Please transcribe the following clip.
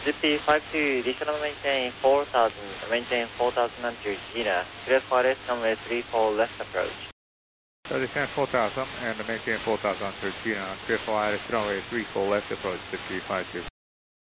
GP52, additional maintain 4000 until Gina. Clear for rest runway 34 left approach. So descend 4000 and maintain 4000 to Gina. Clear for ILS runway 34 left approach 5052.